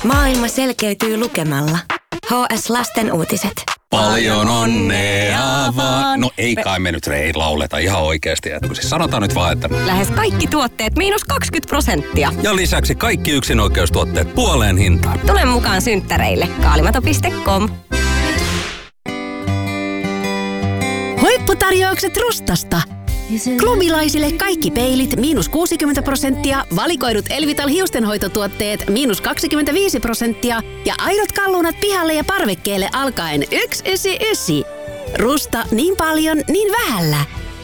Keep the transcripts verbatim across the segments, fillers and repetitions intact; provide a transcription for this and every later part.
Maailma selkeytyy lukemalla. H S Lasten uutiset. Paljon onnea vaan. No ei kai me nyt Rei lauleta ihan oikeasti. Että siis sanotaan nyt vaan, että... Lähes kaikki tuotteet miinus kaksikymmentä prosenttia. Ja lisäksi kaikki yksinoikeustuotteet puoleen hintaan. Tule mukaan synttäreille. kaalimato piste com. Huipputarjoukset Rustasta. Klubilaisille kaikki peilit miinus kuusikymmentä prosenttia, valikoidut Elvital hiustenhoitotuotteet miinus kaksikymmentäviisi prosenttia ja aidot kalunat pihalle ja parvekkeelle alkaen yksi yhdeksänkymmentäyhdeksän. Rusta niin paljon, niin vähällä.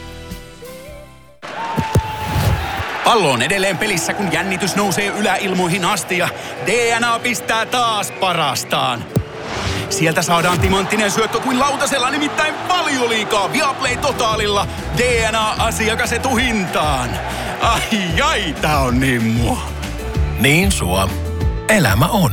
Pallo on edelleen pelissä, kun jännitys nousee yläilmoihin asti ja D N A pistää taas parastaan. Sieltä saadaan timanttinen syöttö kuin lautasella, nimittäin Valioliigaa Viaplay Totaalilla. D N A-asiakas etuhintaan. Ai ai, tää on niin mua. Niin sua. Elämä on.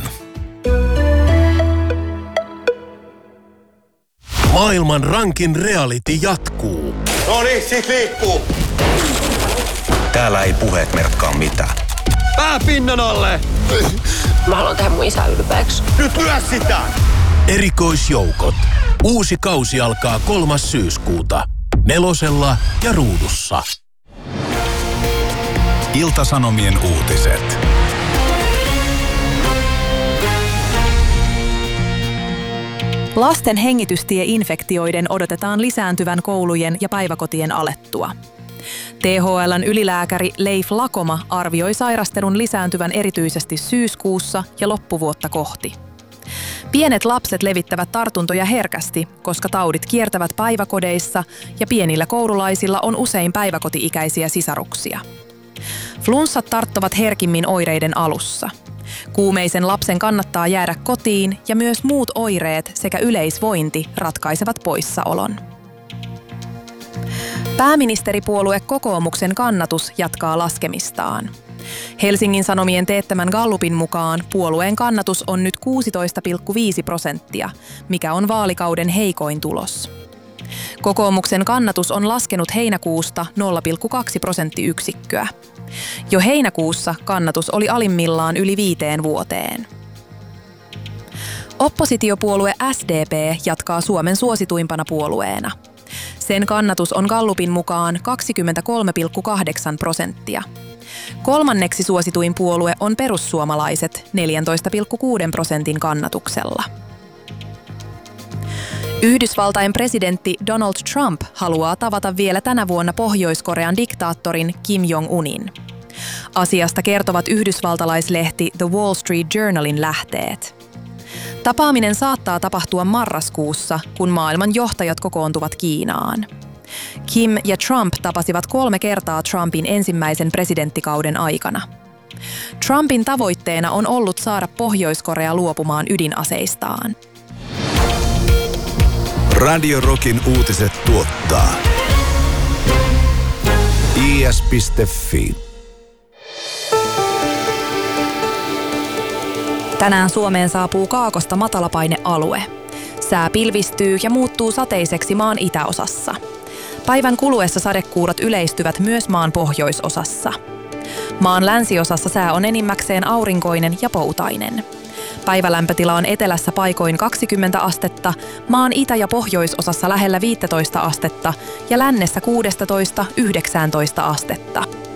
Maailman rankin reality jatkuu. No niin, sit liikkuu. Täällä ei puheet merkkaa mitään. Pää pinnan alle! Mä haluan tehdä mun isä ylpeäksi. Nyt lyö sitä! Erikoisjoukot. Uusi kausi alkaa kolmas syyskuuta. Nelosella ja Ruudussa. Ilta-Sanomien uutiset. Lasten hengitystieinfektioiden odotetaan lisääntyvän koulujen ja päiväkotien alettua. T H L:n ylilääkäri Leif Lakoma arvioi sairastelun lisääntyvän erityisesti syyskuussa ja loppuvuotta kohti. Pienet lapset levittävät tartuntoja herkästi, koska taudit kiertävät päiväkodeissa ja pienillä koululaisilla on usein päiväkoti-ikäisiä sisaruksia. Flunssat tarttuvat herkimmin oireiden alussa. Kuumeisen lapsen kannattaa jäädä kotiin ja myös muut oireet sekä yleisvointi ratkaisevat poissaolon. Pääministeripuolue Kokoomuksen kannatus jatkaa laskemistaan. Helsingin Sanomien teettämän Gallupin mukaan puolueen kannatus on nyt kuusitoista pilkku viisi prosenttia, mikä on vaalikauden heikoin tulos. Kokoomuksen kannatus on laskenut heinäkuusta nolla pilkku kaksi prosenttiyksikköä. Jo heinäkuussa kannatus oli alimmillaan yli viiteen vuoteen. Oppositiopuolue S D P jatkaa Suomen suosituimpana puolueena. Sen kannatus on Gallupin mukaan kaksikymmentäkolme pilkku kahdeksan prosenttia. Kolmanneksi suosituin puolue on perussuomalaiset neljätoista pilkku kuusi prosentin kannatuksella. Yhdysvaltain presidentti Donald Trump haluaa tavata vielä tänä vuonna Pohjois-Korean diktaattorin Kim Jong-unin. Asiasta kertovat yhdysvaltalaislehti The Wall Street Journalin lähteet. Tapaaminen saattaa tapahtua marraskuussa, kun maailman johtajat kokoontuvat Kiinaan. Kim ja Trump tapasivat kolme kertaa Trumpin ensimmäisen presidenttikauden aikana. Trumpin tavoitteena on ollut saada Pohjois-Korea luopumaan ydinaseistaan. Radio Rockin uutiset tuottaa I S piste Fi. Tänään Suomeen saapuu kaakosta matalapainealue. Sää pilvistyy ja muuttuu sateiseksi maan itäosassa. Päivän kuluessa sadekuurat yleistyvät myös maan pohjoisosassa. Maan länsiosassa sää on enimmäkseen aurinkoinen ja poutainen. Päivälämpötila on etelässä paikoin kaksikymmentä astetta, maan itä- ja pohjoisosassa lähellä viisitoista astetta ja lännessä kuusitoista yhdeksäntoista astetta.